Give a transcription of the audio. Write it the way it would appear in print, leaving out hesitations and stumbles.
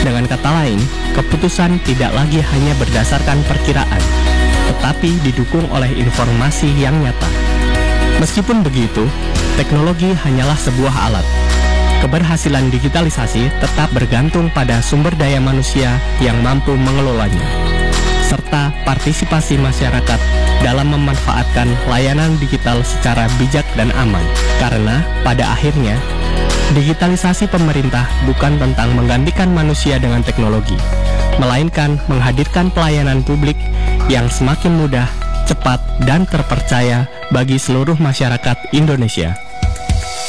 Dengan kata lain, keputusan tidak lagi hanya berdasarkan perkiraan, tetapi didukung oleh informasi yang nyata. Meskipun begitu, teknologi hanyalah sebuah alat. Keberhasilan digitalisasi tetap bergantung pada sumber daya manusia yang mampu mengelolanya, serta partisipasi masyarakat dalam memanfaatkan layanan digital secara bijak dan aman. Karena pada akhirnya, digitalisasi pemerintah bukan tentang menggantikan manusia dengan teknologi, melainkan menghadirkan pelayanan publik yang semakin mudah, cepat, dan terpercaya bagi seluruh masyarakat Indonesia.